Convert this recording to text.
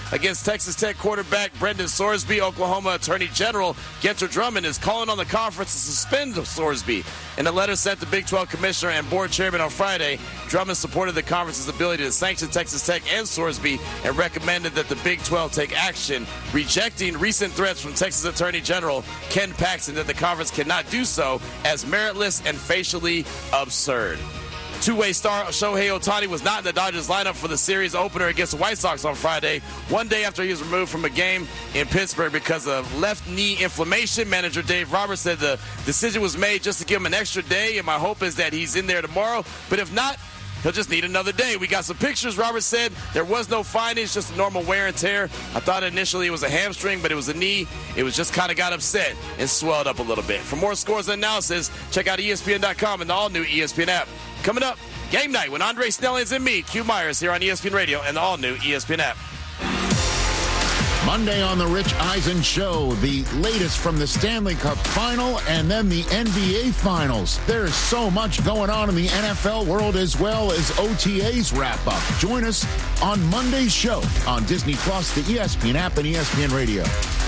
against Texas Tech quarterback Brendan Sorsby. Oklahoma Attorney General Gunter Drummond is calling on the conference to suspend Sorsby. In a letter sent to Big 12 Commissioner and Board Chairman on Friday, Drummond supported the conference's ability to sanction Texas Tech and Sorsby and recommended that the Big 12 take action, rejecting recent threats from Texas Attorney General Ken Paxton that the conference cannot do so as meritless and facially absurd. Two-way star Shohei Ohtani was not in the Dodgers lineup for the series opener against the White Sox on Friday, one day after he was removed from a game in Pittsburgh because of left knee inflammation. Manager Dave Roberts said the decision was made just to give him an extra day, and my hope is that he's in there tomorrow. But if not, he'll just need another day. We got some pictures. Roberts said there was no findings, just a normal wear and tear. I thought initially it was a hamstring, but it was a knee. It was just kind of got upset and swelled up a little bit. For more scores and analysis, check out ESPN.com and the all-new ESPN app. Coming up, game night with Andre Snellings and me, Q Myers, here on ESPN Radio and the all-new ESPN app. Monday on the Rich Eisen Show, the latest from the Stanley Cup Final and then the NBA Finals. There's so much going on in the NFL world as well as OTAs wrap up. Join us on Monday's show on Disney Plus, the ESPN app, and ESPN Radio.